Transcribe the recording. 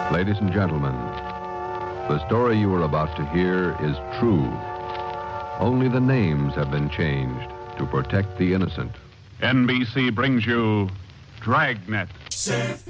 Ladies and gentlemen, the story you are about to hear is true. Only the names have been changed to protect the innocent. NBC brings you Dragnet.